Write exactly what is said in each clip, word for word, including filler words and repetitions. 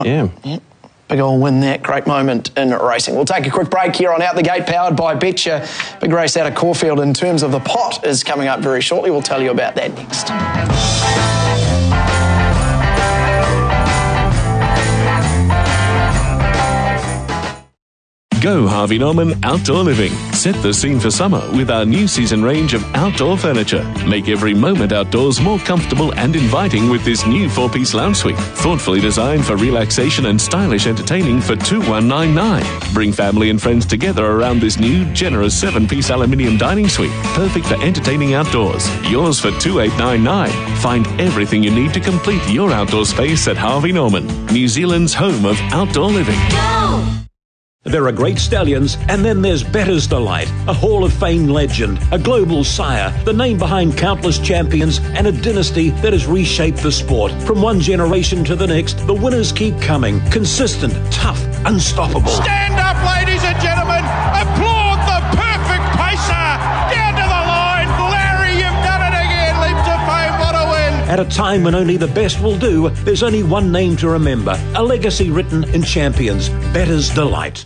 Yeah. yeah. Big old win there. Great moment in racing. We'll take a quick break here on Out the Gate, powered by Betcha. Big race out of Caulfield in terms of the pot is coming up very shortly. We'll tell you about that next. Go Harvey Norman Outdoor Living. Set the scene for summer with our new season range of outdoor furniture. Make every moment outdoors more comfortable and inviting with this new four-piece lounge suite. Thoughtfully designed for relaxation and stylish entertaining for two thousand one hundred ninety-nine. Bring family and friends together around this new, generous seven-piece aluminium dining suite. Perfect for entertaining outdoors. Yours for two thousand eight hundred ninety-nine. Find everything you need to complete your outdoor space at Harvey Norman, New Zealand's home of outdoor living. Go! There are great stallions, and then there's Better's Delight, a Hall of Fame legend, a global sire, the name behind countless champions, and a dynasty that has reshaped the sport. From one generation to the next, the winners keep coming. Consistent, tough, unstoppable. Stand up, ladies and gentlemen. Applaud the perfect pacer. Down to the line. Larry, you've done it again. Leap to fame. What a win. At a time when only the best will do, there's only one name to remember, a legacy written in champions, Better's Delight.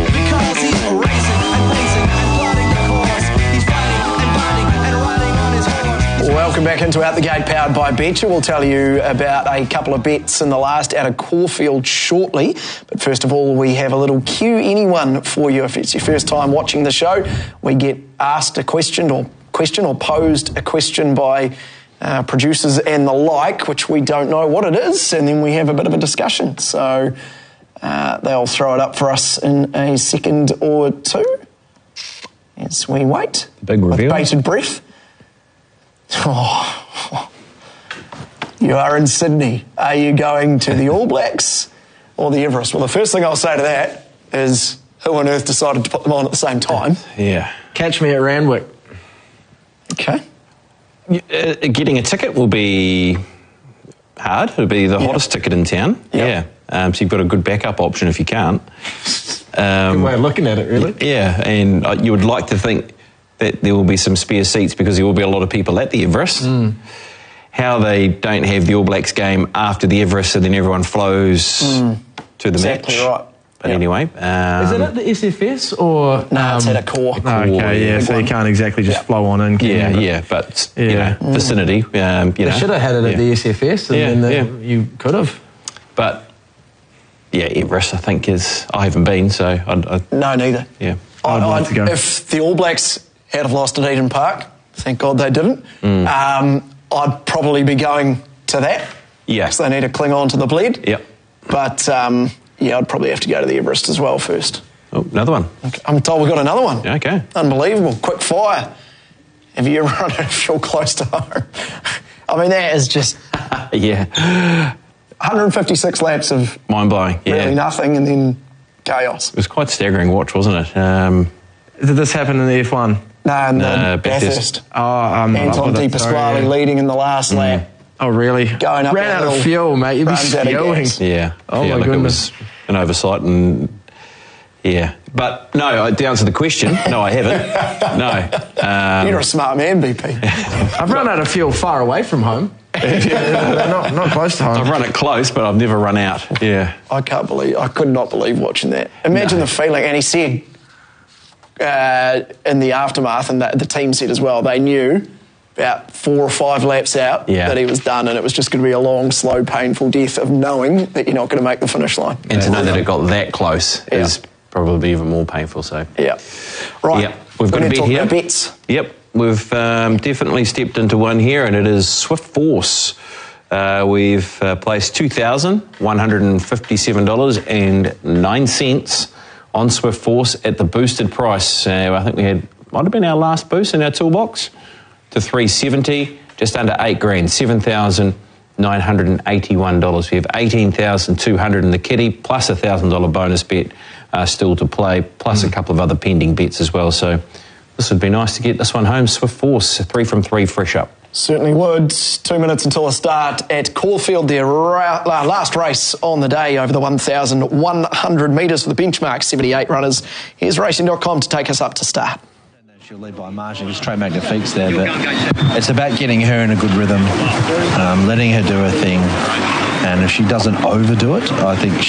Welcome back into Out the Gate, powered by Betcha. We'll tell you about a couple of bets in the last out of Caulfield shortly. But first of all, we have a little Q Anyone for you. If it's your first time watching the show, we get asked a question or question or posed a question by uh, producers and the like, which we don't know what it is, and then we have a bit of a discussion. So uh, they'll throw it up for us in a second or two as we wait. Big reveal. With bated breath. Oh, you are in Sydney. Are you going to the All Blacks or the Everest? Well, the first thing I'll say to that is, who on earth decided to put them on at the same time? Yeah. Catch me at Randwick. Okay. Uh, getting a ticket will be hard. It'll be the Yeah. hottest ticket in town. Yep. Yeah. Um, so you've got a good backup option if you can't. Um, Good way of looking at it, really. Yeah, and uh, you would like to think that there will be some spare seats because there will be a lot of people at the Everest. Mm. How they don't have the All Blacks game after the Everest and then everyone flows Mm. to the Exactly match. right. But Yep. anyway. Um, Is it at the S F S or? No, it's um, at a core. Oh, okay, yeah, Big so one. you can't exactly just Yeah. flow on in. can Yeah, you? yeah, but, you Yeah. know, vicinity. Um, you They know. should have had it at Yeah. the S F S, and Yeah, then the, yeah. you could have. But, yeah, Everest, I think, is... I haven't been, so... I, I, No, neither. yeah. I, I'd like I- to go. If the All Blacks had have lost at Eden Park, thank God they didn't, Mm. um, I'd probably be going to that. Yeah. Because they need to cling on to the bleed. Yep. But, um, yeah, I'd probably have to go to the Everest as well first. Oh, another one. Okay. I'm told we've got another one. Okay. Unbelievable. Quick fire. Have you ever run out of fuel close to home? I mean, that is just Yeah. one hundred fifty-six laps of Mind-blowing. Yeah. really nothing and then chaos. It was quite a staggering watch, wasn't it? Um, Did this happen in the F one? No, in the No, Bathurst. Bathurst. Oh, um, Anton oh, Di that's- Pasquale sorry, yeah. leading in the last lap. Oh, really? Going up Ran that out of hill, fuel, mate. You'd be runs out of spewing. gas. yeah. Oh, yeah, my like goodness. It was an oversight and... Yeah. But, no, I- to answer the question, no, I haven't. No. Um, You're a smart man, B P. I've run out of fuel far away from home. Yeah, not, not close to home. I've run it close, but I've never run out. Yeah. I can't believe, I could not believe watching that. Imagine No. the feeling, and he said uh, in the aftermath, and the, the team said as well, they knew about four or five laps out Yeah. that he was done, and it was just going to be a long, slow, painful death of knowing that you're not going to make the finish line. And to know that it got that close Yeah. is probably even more painful, so... Yeah. Right. Yep. We've got We a need to bet talk here. about bets. Yep. We've um, definitely stepped into one here, and it is Swift Force. Uh, we've uh, placed two thousand one hundred fifty-seven dollars and nine cents on Swift Force at the boosted price. Uh, I think we had, might have been our last boost in our toolbox, to three seventy, just under eight grand, seven thousand nine hundred eighty-one dollars. We have eighteen thousand two hundred dollars in the kitty, plus a one thousand dollars bonus bet uh, still to play, plus mm. a couple of other pending bets as well. So this would be nice to get this one home. Swift Force, three from three, fresh up. Certainly would. Two minutes until the start at Caulfield, their ra- last race on the day over the one thousand one hundred metres for the benchmark seventy-eight runners. Here's racing dot com to take us up to start. She'll lead by a margin because Trey Magnifique's there, but it's about getting her in a good rhythm, um, letting her do her thing, and if she doesn't overdo it, I think